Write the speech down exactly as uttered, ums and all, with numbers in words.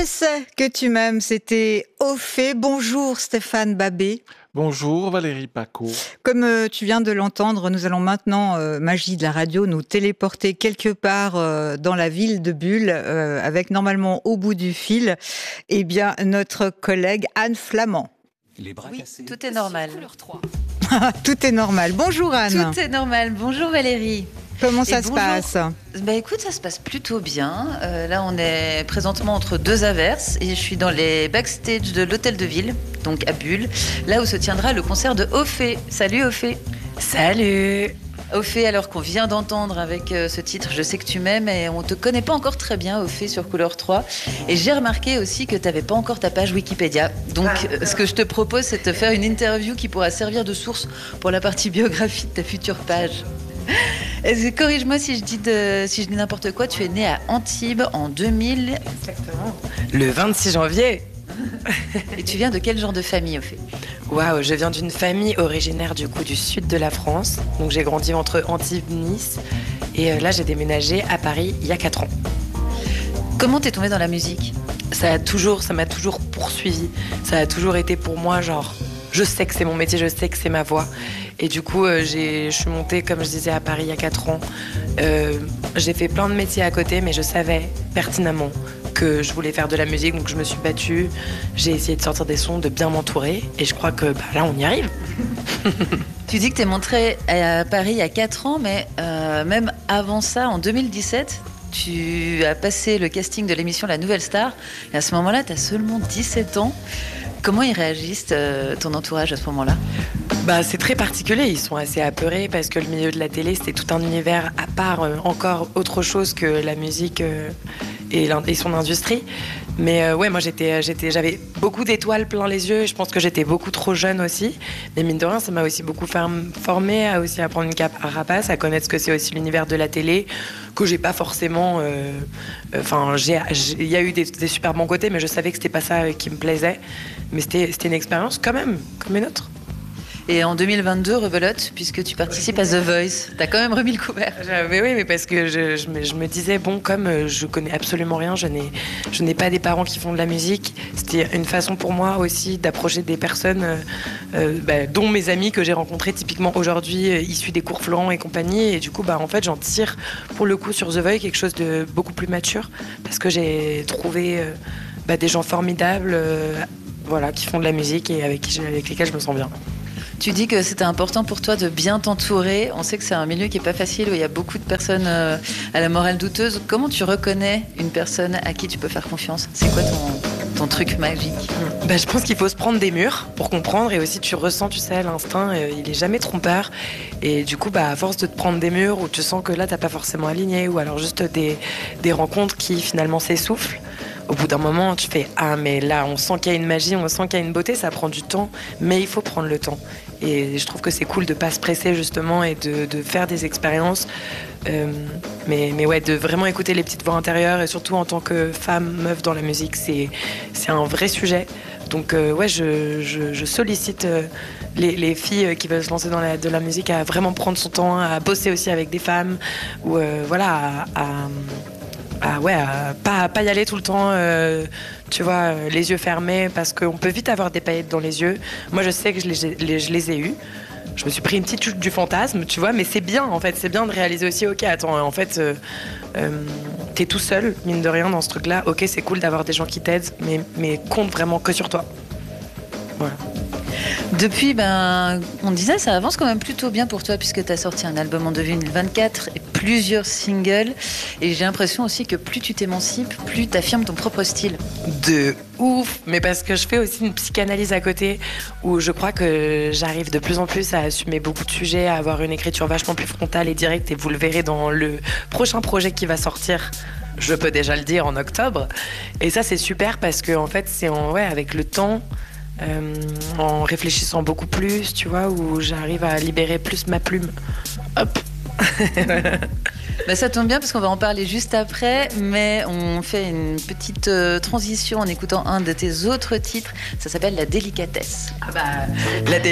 Je sais que tu m'aimes, c'était Ophé. Bonjour Stéphane Babé. Bonjour Valérie Paco. Comme euh, tu viens de l'entendre, nous allons maintenant, euh, magie de la radio, nous téléporter quelque part euh, dans la ville de Bulle, euh, avec normalement au bout du fil, eh bien, notre collègue Anne Flamand. Les bras oui, cassés. tout est normal. Tout est normal. Bonjour Anne. Tout est normal. Bonjour Valérie. Comment ça Et se bonjour. passe ? Bah écoute, ça se passe plutôt bien. Euh, là, on est présentement entre deux averses et je suis dans les backstage de l'hôtel de ville, donc à Bulle, là où se tiendra le concert de Ophé. Salut Ophé. Salut. Ophé, alors qu'on vient d'entendre avec euh, ce titre Je sais que tu m'aimes, et on te connaît pas encore très bien Ophé sur Couleur trois, et j'ai remarqué aussi que tu n'avais pas encore ta page Wikipédia, donc euh, ce que je te propose, c'est de te faire une interview qui pourra servir de source pour la partie biographie de ta future page. Corrige-moi si je dis de, si je dis n'importe quoi. Tu es né à Antibes en deux mille. Exactement. Le vingt-six janvier. Et tu viens de quel genre de famille, au fait ? Waouh, je viens d'une famille originaire du coup du sud de la France. Donc j'ai grandi entre Antibes, Nice, et euh, là j'ai déménagé à Paris il y a quatre ans. Comment t'es tombée dans la musique ? Ça a toujours, ça m'a toujours poursuivi. Ça a toujours été pour moi genre, je sais que c'est mon métier, je sais que c'est ma voie. Et du coup, euh, j'ai, je suis montée, comme je disais, à Paris il y a quatre ans. Euh, j'ai fait plein de métiers à côté, mais je savais pertinemment que je voulais faire de la musique. Donc je me suis battue, j'ai essayé de sortir des sons, de bien m'entourer. Et je crois que bah, là, on y arrive. Tu dis que t'es montrée à Paris il y a quatre ans, mais euh, même avant ça, en deux mille dix-sept, tu as passé le casting de l'émission La Nouvelle Star. Et à ce moment-là, t'as seulement dix-sept ans. Comment ils réagissent, euh, ton entourage, à ce moment-là ? Bah, c'est très particulier, ils sont assez apeurés parce que le milieu de la télé, c'était tout un univers à part, euh, encore autre chose que la musique euh, et, et son industrie. Mais euh, ouais, moi j'étais, j'étais, j'avais beaucoup d'étoiles plein les yeux et je pense que j'étais beaucoup trop jeune aussi. Mais mine de rien, ça m'a aussi beaucoup formée à aussi apprendre une carapace, à connaître ce que c'est aussi l'univers de la télé, que j'ai pas forcément... Enfin, euh, il y a eu des, des super bons côtés, mais je savais que c'était pas ça qui me plaisait. Mais c'était, c'était une expérience quand même, comme une autre. Et en deux mille vingt-deux, rebelote, puisque tu participes à The Voice. T'as quand même remis le couvert. Mais oui, mais parce que je, je, me, je me disais, bon, comme je connais absolument rien, je n'ai, je n'ai pas des parents qui font de la musique, c'était une façon pour moi aussi d'approcher des personnes, euh, bah, dont mes amis que j'ai rencontrés typiquement aujourd'hui, euh, issus des cours Florent et compagnie. Et du coup, bah, en fait, j'en tire pour le coup sur The Voice quelque chose de beaucoup plus mature, parce que j'ai trouvé euh, bah, des gens formidables, euh, voilà, qui font de la musique et avec, qui, avec lesquels je me sens bien. Tu dis que c'était important pour toi de bien t'entourer. On sait que c'est un milieu qui n'est pas facile, où il y a beaucoup de personnes euh, à la morale douteuse. Comment tu reconnais une personne à qui tu peux faire confiance ? C'est quoi ton, ton truc magique ? Bah, je pense qu'il faut se prendre des murs pour comprendre. Et aussi, tu ressens, tu sais, l'instinct, euh, il est jamais trompeur. Et du coup, bah, à force de te prendre des murs où tu sens que là, tu n'as pas forcément aligné, ou alors juste des, des rencontres qui finalement s'essoufflent, au bout d'un moment, tu fais « Ah, mais là, on sent qu'il y a une magie, on sent qu'il y a une beauté, ça prend du temps, mais il faut prendre le temps. » Et je trouve que c'est cool de ne pas se presser, justement, et de, de faire des expériences. Euh, mais, mais ouais, de vraiment écouter les petites voix intérieures, et surtout en tant que femme, meuf dans la musique, c'est, c'est un vrai sujet. Donc euh, ouais, je, je, je sollicite euh, les, les filles qui veulent se lancer dans la, de la musique à vraiment prendre son temps, à bosser aussi avec des femmes, ou euh, voilà, à... à Ah ouais, euh, pas, pas y aller tout le temps, euh, tu vois, euh, les yeux fermés, parce qu'on peut vite avoir des paillettes dans les yeux. Moi, je sais que je les, les, je les ai eus. Je me suis pris une petite chute du fantasme, tu vois, mais c'est bien, en fait. C'est bien de réaliser aussi, ok, attends, en fait, euh, euh, t'es tout seul, mine de rien, dans ce truc-là. Ok, c'est cool d'avoir des gens qui t'aident, mais, mais compte vraiment que sur toi. Voilà. Depuis, ben, on disait, ça avance quand même plutôt bien pour toi, puisque tu as sorti un album en deux mille vingt-quatre et plusieurs singles. Et j'ai l'impression aussi que plus tu t'émancipes, plus tu affirmes ton propre style. De ouf. Mais parce que je fais aussi une psychanalyse à côté, où je crois que j'arrive de plus en plus à assumer beaucoup de sujets, à avoir une écriture vachement plus frontale et directe. Et vous le verrez dans le prochain projet qui va sortir. Je peux déjà le dire, en octobre. Et ça, c'est super parce que, en fait, c'est en, ouais, avec le temps... Euh, en réfléchissant beaucoup plus, tu vois, où j'arrive à libérer plus ma plume. Hop. Bah ça tombe bien parce qu'on va en parler juste après, mais on fait une petite euh, transition en écoutant un de tes autres titres. Ça s'appelle La Délicatesse. Ah bah, la délicatesse.